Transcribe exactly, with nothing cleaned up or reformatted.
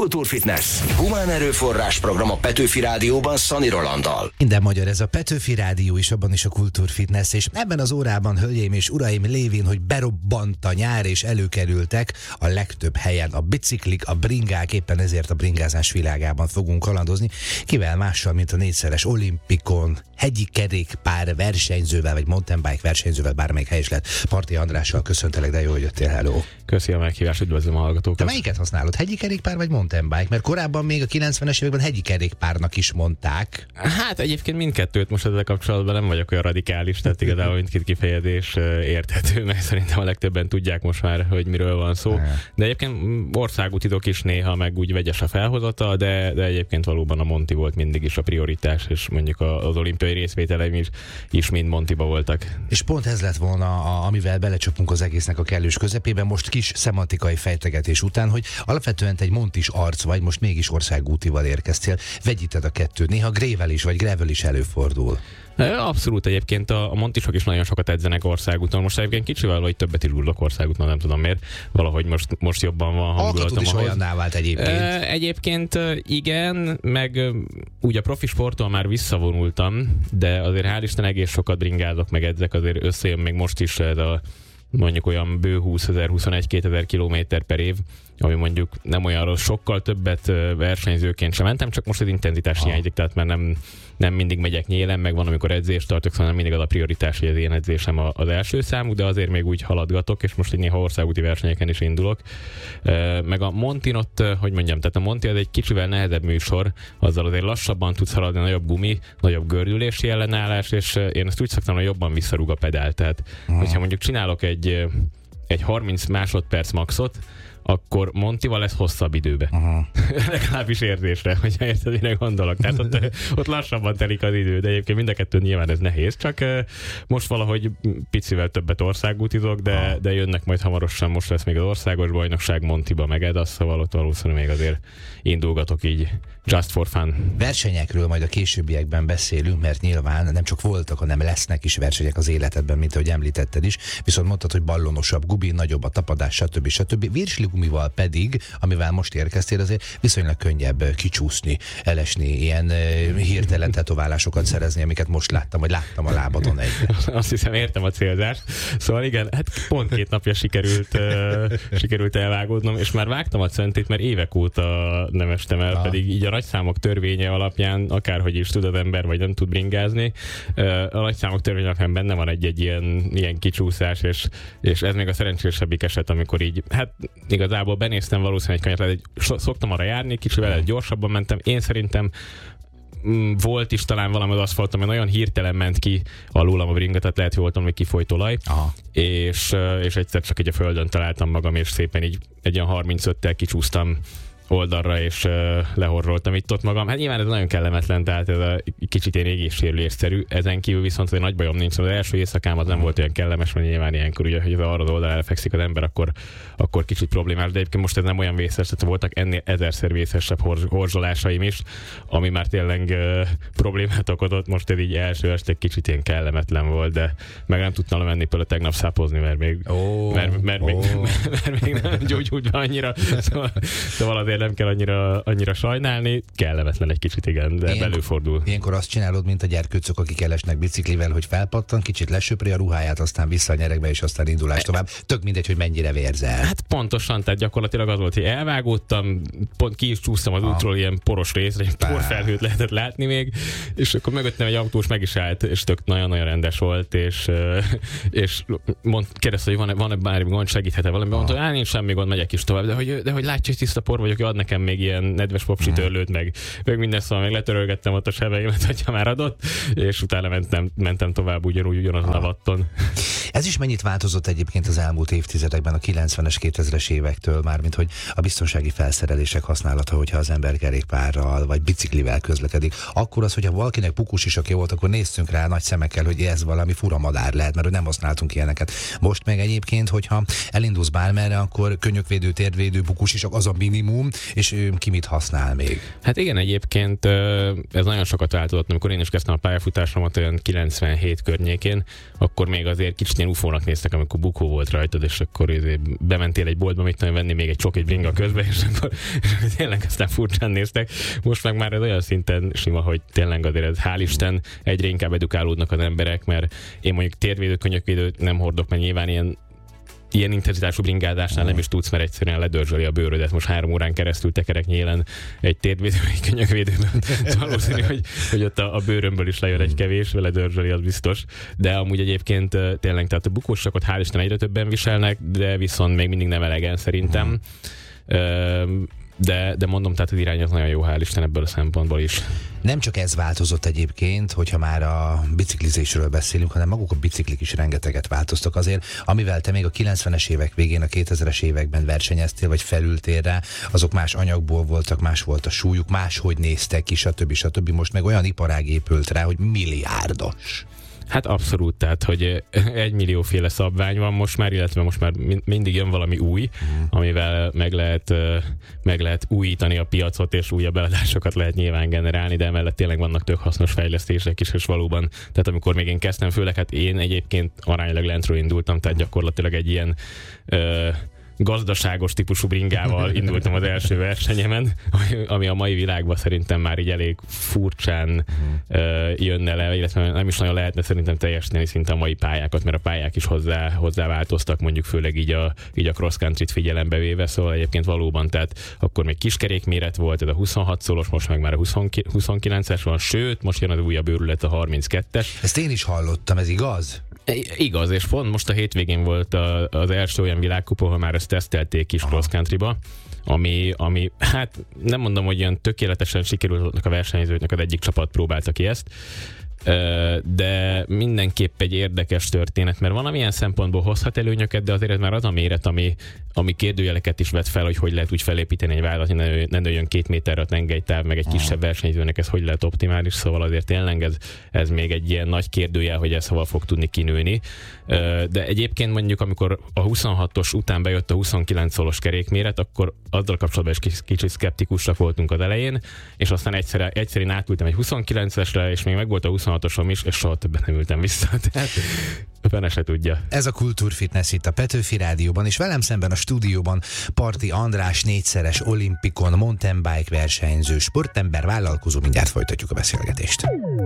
Kultúrfitness. Humán erőforrás program a Petőfi Rádióban Szani Rolanddal. Minden magyar, ez a Petőfi Rádió is, abban is a Kultúrfitness, és ebben az órában, hölgyeim és uraim, lévén, hogy berobbant a nyár, és előkerültek a legtöbb helyen a biciklik, a bringák, éppen ezért a bringázás világában fogunk kalandozni. Kivel mással, mint a négyszeres olimpikon, hegyi kerékpár versenyzővel, vagy mountain bike versenyzővel, bármelyik hely is lett. Parti Andrással köszöntelek, de jó, hogy jöttél, hello. Köszi a meghívást, üdvözlöm a hallgatókat. Te melyiket használod? Hegyi kerékpár vagy mountain bike? Mert korábban még a kilencvenes években hegyi kerékpárnak is mondták. Hát egyébként mindkettőt most ezzel kapcsolatban nem vagyok olyan radikális, tehát igazából mindkét kifejezés érthető, meg szerintem a legtöbben tudják most már, hogy miről van szó. De egyébként országútidok is néha, meg úgy vegyes a felhozata, de, de egyébként valóban a Monti volt mindig is a prioritás, és mondjuk az olimpiai részvételeim is, is mind Montiba voltak. És pont ez lett volna, a, amivel belecsapunk az egésznek a kellős közepében, most kis szemantikai fejtegetés után, hogy alapvetően te egy montis arc vagy, most mégis országútival érkeztél. Vegyíted a kettőt. Néha grével is, vagy gravel is előfordul. Abszolút, egyébként a, a montisok is nagyon sokat edzenek országúton. Most egyébként kicsivel, hogy többet is gullok országúton, nem tudom miért. Valahogy most, most jobban van hangulatom. Alkatod is olyanná vált egyébként. E, egyébként igen, meg úgy a profi sporttól már visszavonultam, de azért hál' Isten egész sokat bringázok, meg edzek, azért összejön még most is ez a mondjuk olyan bő húszezer, huszonegy-kétezer kilométer per év, ami mondjuk nem olyan rossz, sokkal többet versenyzőként sem mentem, csak most az intenzitás hiányzik, tehát már nem, nem mindig megyek nyélen, meg van, amikor edzést tartok, szóval nem mindig az a prioritás, hogy az én edzésem az első számú, de azért még úgy haladgatok, és most egy néha országúti versenyeken is indulok. Meg a Montin ott, hogy mondjam, tehát a Monti az egy kicsivel nehezebb műsor, azzal azért lassabban tudsz haladni, nagyobb gumi, nagyobb gördülési ellenállás, és én ezt úgy szoktam, hogy jobban visszarúg a pedál. Tehát, hmm. hogyha mondjuk csinálok egy, egy harminc másodperc maxot, akkor Montival lesz hosszabb időbe. Legalábbis érzésre, hogyha érted, mire gondolok. Tehát ott, ott lassabban telik az idő, de egyébként mind a kettő nyilván ez nehéz, csak most valahogy picivel többet országútizok, de, de jönnek majd hamarosan, most lesz még az országos bajnokság Montiba, meg Edasz, szóval ott valószínűleg még azért indulgatok így just for fun. Versenyekről majd a későbbiekben beszélünk, mert nyilván nem csak voltak, hanem lesznek is versenyek az életedben, mint ahogy említetted is. Viszont mondtad, hogy ballonosabb gubi, nagyobb a tapadás, stb. stb. Virsligumival pedig, amivel most érkeztél, azért viszonylag könnyebb kicsúszni, elesni, ilyen uh, hirtelen tetoválásokat szerezni, amiket most láttam, vagy láttam a lábadon egyre. Azt hiszem, értem a célzást. Szóval igen, hát pont két napja sikerült, uh, sikerült elvágódnom, és már vágtam a centét, mert évek óta nem estem el, ha. Pedig így a nagyszámok törvénye alapján, akárhogy is tud az ember, vagy nem tud bringázni, a nagyszámok törvénye alapján benne van egy-egy ilyen, ilyen kicsúszás, és, és ez még a szerencsésebbik eset, amikor így, hát igazából benéztem valószínűleg egy kanyart, egy, szoktam arra járni, kicsivel gyorsabban mentem, én szerintem volt is talán valami az aszfalton, mert nagyon hirtelen ment ki alulam a bringa, tehát lehet, hogy voltam, hogy kifolyt olaj, és, és egyszer csak egy a földön találtam magam, és szépen így egy ilyen harmincöttel kicsúsztam oldalra, és uh, lehorroltam itt ott magam. Hát nyilván ez nagyon kellemetlen, tehát ez a kicsit ilyen égéssérülésszerű. Ezen kívül viszont egy nagy bajom nincs. Az első éjszakám az nem volt olyan kellemes, mert nyilván ilyenkor, ugye, hogy az arra az oldalra elfekszik az ember, akkor, akkor kicsit problémás. De egyébként most ez nem olyan vészes, tehát voltak ennél ezerszer vészesebb horzsolásaim is, ami már tényleg uh, problémát okozott. Most ez így első este kicsit ilyen kellemetlen volt, de meg nem tudtam menni például tegnap szápozni, mert még, oh, mert, mert, oh. még, mert, mert még nem gyógyult be annyira. Szóval, szóval azért nem kell annyira, annyira sajnálni, kellemetlen egy kicsit, igen, de Ilyenkor, belőfordul. Ilyenkor azt csinálod, mint a gyerkőcök, akik elesnek biciklivel, hogy felpattan, kicsit lesöpri a ruháját, aztán vissza a nyerekbe, és aztán indulás tovább. Tök mindegy, hogy mennyire vérzel. Hát pontosan, tehát gyakorlatilag az volt, hogy elvágódtam, pont ki is csúsztam az útról ilyen poros részre, egy porfelhőt lehetett látni még, és akkor mögöttem egy autós meg is állt, és tök nagyon-nagyon rendes volt, és, és mond, kérdezte, hogy van-e, van-e bármi gond, segíthet-e valami, mondta, hogy á, nincs semmi gond, megyek is tovább, de hogy, de hogy látja, hogy tiszta por vagyok, ad nekem még ilyen nedves popsitörlőt, meg, meg minden, szóval meg letörölgettem ott a sebeimet, hogyha már adott, és utána mentem, mentem tovább ugyanúgy, ugyanazon a vatton. Ez is mennyit változott egyébként az elmúlt évtizedekben, a kilencvenes, kétezres évektől már, mint hogy a biztonsági felszerelések használata, hogyha az ember kerékpárral vagy biciklivel közlekedik. Akkor az, hogyha valakinek pukus is aki volt, akkor néztünk rá nagy szemekkel, hogy ez valami fura madár lehet, mert nem használtunk ilyeneket. Most meg egyébként, hogyha elindulsz bármerre, akkor könnyökvédő, térvédő, pukus is az a minimum, és ki mit használ még? Hát igen, egyébként ez nagyon sokat változott. Amikor én is kezdtem a pályafutásomat olyan kilencvenhét környékén, akkor még azért kicsit ilyen ufónak néztek, amikor bukó volt rajtad, és akkor bementél egy boltba, mit tudom venni még egy csokit bringa közben, és akkor és tényleg aztán furcsán néztek. Most meg már ez olyan szinten sima, hogy tényleg azért ez, hál' Isten, egyre inkább edukálódnak az emberek, mert én mondjuk térvédő, könyökvédőt nem hordok, mert nyilván ilyen Ilyen intenzitású bringázásnál nem is tudsz, mert egyszerűen ledörzsöli a bőrödet. Most három órán keresztül tekerek nyélen egy térvédő, egy könyökvédőben. Valószínű, hogy, hogy ott a, a bőrömből is lejön egy kevés, ledörzsöli, az biztos. De amúgy egyébként tényleg, tehát a bukósakot hál' Isten egyre többen viselnek, de viszont még mindig nem elegen szerintem. Mm. De, de mondom, tehát az irány az nagyon jó, hál' Isten ebből a szempontból is. Nem csak ez változott egyébként, hogyha már a biciklizésről beszélünk, hanem maguk a biciklik is rengeteget változtak azért, amivel te még a kilencvenes évek végén, a kétezres években versenyeztél, vagy felültél rá, azok más anyagból voltak, más volt a súlyuk, máshogy néztek ki, stb. stb. Most meg olyan iparág épült rá, hogy milliárdos. Hát abszolút, tehát, hogy egy millióféle szabvány van most már, illetve most már mindig jön valami új, amivel meg lehet, meg lehet újítani a piacot, és újabb eladásokat lehet nyilván generálni, de emellett tényleg vannak tök hasznos fejlesztések is, és valóban, tehát amikor még én kezdtem, főleg hát én egyébként aránylag lentről indultam, tehát gyakorlatilag egy ilyen ö, gazdaságos típusú bringával indultam az első versenyemen, ami a mai világban szerintem már így elég furcsán uh, jönne le, illetve nem is nagyon lehetne szerintem teljesíteni szinte a mai pályákat, mert a pályák is hozzá, hozzá változtak, mondjuk főleg így a, így a cross countryt figyelembe véve, szóval egyébként valóban, tehát akkor még kiskerékméret volt, ez a huszonhat szolos, most meg már a huszonkilences van, sőt, most jön az újabb őrület, a harminckettes. Ezt én is hallottam, ez igaz? Igaz, és pont most a hétvégén volt a, az első olyan világkupa, ahol már ezt tesztelték is cross countryba, ami, ami, hát nem mondom, hogy ilyen tökéletesen sikerült a versenyzőknek, az egyik csapat próbálta ki ezt, de mindenképp egy érdekes történet, mert valamilyen szempontból hozhat előnyöket, de azért ez már az a méret, ami, ami kérdőjeleket is vet fel, hogy hogy lehet úgy felépíteni egy vállalat, hogy ne, ne nőjön két méterre a tengelytáv, meg egy kisebb versenyzőnek ez hogy lehet optimális, szóval azért tényleg ez, ez még egy ilyen nagy kérdőjel, hogy ez hova fog tudni kinőni. De egyébként mondjuk, amikor a huszonhatos után bejött a huszonkilenc szolos kerékméret, akkor azzal kapcsolatban is kicsit szkeptikusak voltunk az elején, és aztán egyszer, egyszerűen átültem egy huszonkilencesre, és még meg volt a huszonhatosom is, és soha többet nem ültem vissza. Tehát fene se tudja. Ez a Kultúrfitness itt a Petőfi Rádióban, és velem szemben a stúdióban Parti András, négyszeres olimpikon, mountain bike versenyző, sportember, vállalkozó. Mindjárt folytatjuk a beszélgetést.